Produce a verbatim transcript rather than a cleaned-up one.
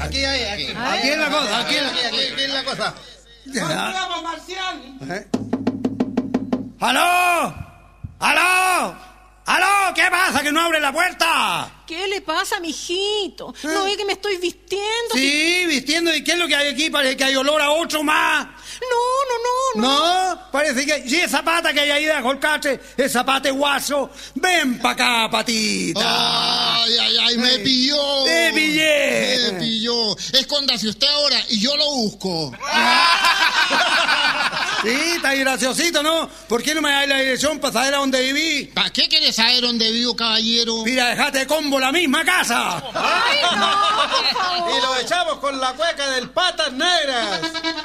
Aquí hay, aquí. Aquí es la cosa, aquí es la, aquí, aquí, aquí es la cosa. ¡Vamos, Marcial! ¿Eh? ¡Aló! ¡Aló! ¡Aló! ¿Qué pasa? ¿Que no abre la puerta? ¿Qué le pasa, mijito? ¿No ve que me estoy vistiendo? Sí, vistiendo. ¿Y qué es lo que hay aquí? Parece que hay olor a otro más. No, no, no, no. No, parece que... Sí, esa pata que hay ahí de colcache, esa pata de guaso. Ven pa' acá, patita. Ay, ay, ay, me pilló. Te pillé. Me pilló. Escóndase usted ahora y yo lo busco. Sí, está ahí graciosito, ¿no? ¿Por qué no me das la dirección para saber a dónde viví? ¿Para qué quieres saber dónde vivo, caballero? Mira, dejate de combo la misma casa. Ay, no, por favor. Y lo echamos con la cueca del Patas Negras.